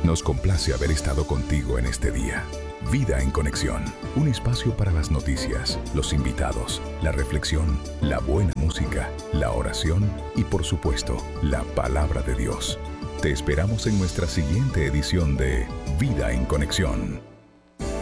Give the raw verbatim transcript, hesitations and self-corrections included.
Nos complace haber estado contigo en este día. Vida en Conexión, un espacio para las noticias, los invitados, la reflexión, la buena música, la oración y, por supuesto, la palabra de Dios. Te esperamos en nuestra siguiente edición de Vida en Conexión.